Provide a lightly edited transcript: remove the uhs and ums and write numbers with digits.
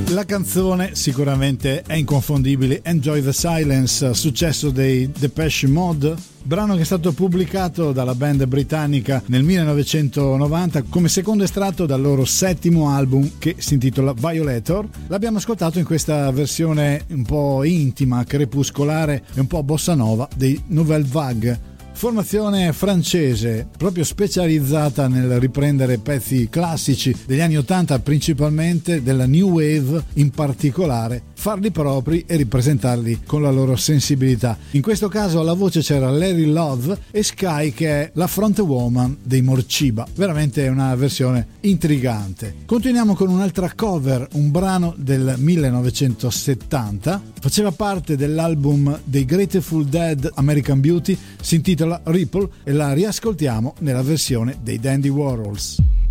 La canzone sicuramente è inconfondibile, Enjoy the Silence, successo dei Depeche Mode, brano che è stato pubblicato dalla band britannica nel 1990 come secondo estratto dal loro settimo album che si intitola Violator. L'abbiamo ascoltato in questa versione un po' intima, crepuscolare e un po' bossa nova dei Nouvelle Vague. Formazione francese proprio specializzata nel riprendere pezzi classici degli anni 80, principalmente della New Wave, in particolare farli propri e ripresentarli con la loro sensibilità. In questo caso alla voce c'era Larry Love e Sky, che è la frontwoman dei Morciba. Veramente una versione intrigante. Continuiamo con un'altra cover, un brano del 1970, faceva parte dell'album dei Grateful Dead American Beauty, si intitola Ripple e la riascoltiamo nella versione dei Dandy Warhols.